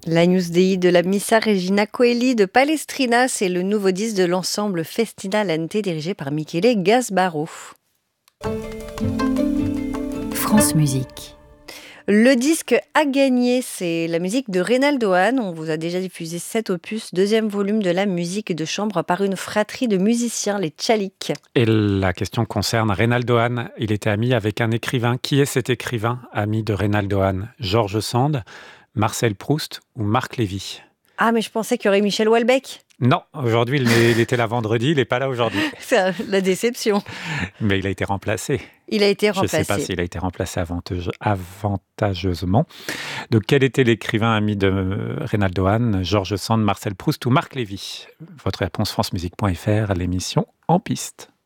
L'Agnus Dei de la Missa Regina Coeli de Palestrina, c'est le nouveau disque de l'ensemble Festina Lente dirigé par Michele Gasbaro. France Musique. Le disque a gagné, c'est la musique de Reynaldo Hahn. On vous a déjà diffusé 7 opus, deuxième volume de la musique de chambre par une fratrie de musiciens, les Tchaliks. Et la question concerne Reynaldo Hahn. Il était ami avec un écrivain. Qui est cet écrivain, ami de Reynaldo Hahn? George Sand, Marcel Proust ou Marc Lévy? Ah, mais je pensais qu'il y aurait Michel Houellebecq. Non, aujourd'hui, il était là vendredi, il n'est pas là aujourd'hui. C'est la déception. Mais il a été remplacé. Il a été Je ne remplacé. sais pas s'il a été remplacé avantageusement. Donc, quel était l'écrivain ami de Reynaldo Hahn? George Sand, Marcel Proust ou Marc Lévy? Votre réponse francemusique.fr, l'émission En Piste.